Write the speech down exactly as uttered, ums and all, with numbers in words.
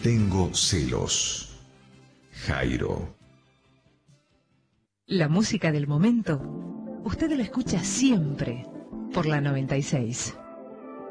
Tengo celos. Jairo. La música del momento, usted la escucha siempre por la noventa y seis.